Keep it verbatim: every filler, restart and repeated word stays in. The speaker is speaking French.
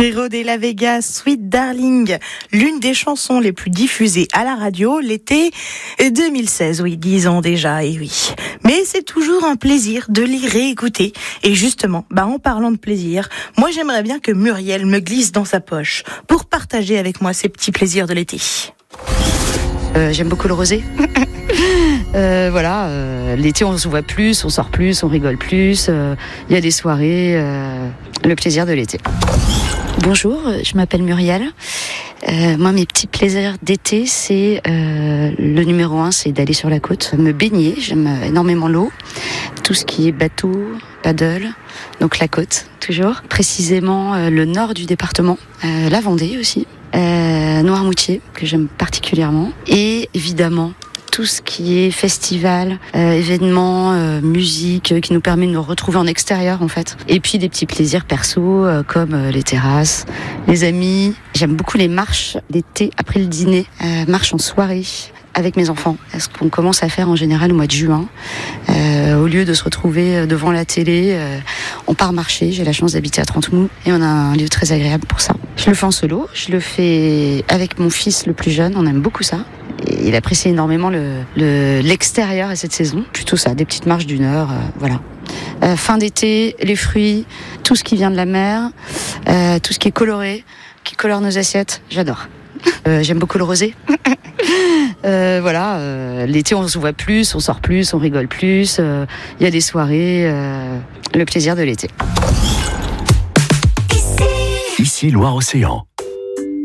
Frérot de la Vega, Sweet Darling, l'une des chansons les plus diffusées à la radio l'été deux mille seize, oui, dix ans déjà, et oui. Mais c'est toujours un plaisir de les réécouter. Et justement, bah en parlant de plaisir, moi j'aimerais bien que Muriel me glisse dans sa poche pour partager avec moi ses petits plaisirs de l'été. Euh, j'aime beaucoup le rosé. euh, voilà, euh, l'été on se voit plus, on sort plus, on rigole plus. Il euh, y a des soirées, euh, le plaisir de l'été. Bonjour, je m'appelle Muriel. Euh, moi, mes petits plaisirs d'été, c'est euh, le numéro un, c'est d'aller sur la côte, me baigner. J'aime énormément l'eau, tout ce qui est bateau, paddle, donc la côte toujours. Précisément euh, le nord du département, euh, la Vendée aussi. Euh, Noirmoutier, que j'aime particulièrement, et évidemment tout ce qui est festival, euh, événements, euh, musique, euh, qui nous permet de nous retrouver en extérieur en fait. Et puis des petits plaisirs perso, euh, comme euh, les terrasses, les amis. J'aime beaucoup les marches d'été après le dîner, euh, marches en soirée avec mes enfants. Ce qu'on commence à faire en général au mois de juin. Euh, au lieu de se retrouver devant la télé, euh, on part marcher. J'ai la chance d'habiter à Trentemoux et on a un lieu très agréable pour ça. Je le fais en solo, je le fais avec mon fils le plus jeune, on aime beaucoup ça. Et il apprécie énormément le, le, l'extérieur à cette saison. Plutôt ça, des petites marches d'une heure, euh, voilà. Euh, fin d'été, les fruits, tout ce qui vient de la mer, euh, tout ce qui est coloré, qui colore nos assiettes, j'adore. Euh, j'aime beaucoup le rosé. Euh, voilà, euh, l'été on se voit plus, on sort plus, on rigole plus, il euh, y a des soirées, euh, le plaisir de l'été. Ici Loire-Océan.